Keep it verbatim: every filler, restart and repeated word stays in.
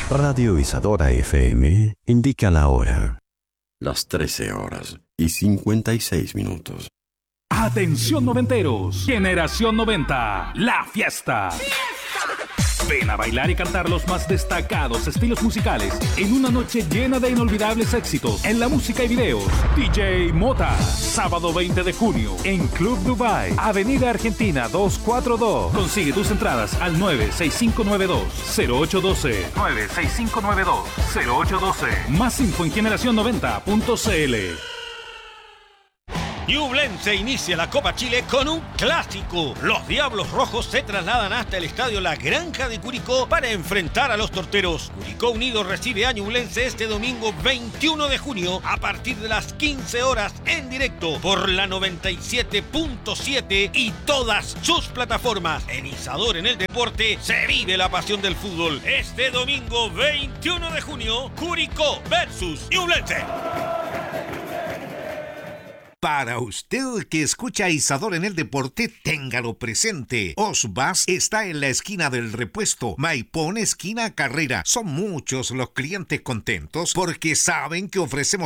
Radio Isadora F M indica la hora. Las trece horas y cincuenta y seis minutos. Atención noventeros, Generación noventa, la fiesta. Ven a bailar y cantar los más destacados estilos musicales en una noche llena de inolvidables éxitos en la música y videos. D J Mota, sábado veinte de junio en Club Dubai, Avenida Argentina doscientos cuarenta y dos. Consigue tus entradas al nueve seis cinco nueve dos cero ocho uno dos. nueve seis cinco nueve dos cero ocho uno dos. Más info en generación noventa punto c l. Ñublense inicia la Copa Chile con un clásico. Los Diablos Rojos se trasladan hasta el estadio La Granja de Curicó para enfrentar a los Torteros. Curicó Unido recibe a Ñublense este domingo veintiuno de junio a partir de las quince horas en directo por la noventa y siete punto siete y todas sus plataformas. En Isadora en el Deporte se vive la pasión del fútbol. Este domingo veintiuno de junio, Curicó versus Ñublense. Para usted que escucha Isadora en el Deporte, téngalo presente. Osbas está en la esquina del Repuesto, Maipón esquina Carrera. Son muchos los clientes contentos porque saben que ofrecemos